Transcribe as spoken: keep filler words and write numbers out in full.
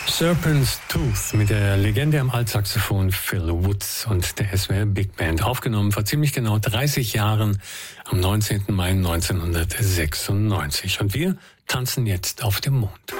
Serpent's Tooth mit der Legende am Altsaxophon Phil Woods und der S W R Big Band, aufgenommen vor ziemlich genau dreißig Jahren am neunzehnten Mai neunzehnhundertsechsundneunzig. Und wir tanzen jetzt auf dem Mond.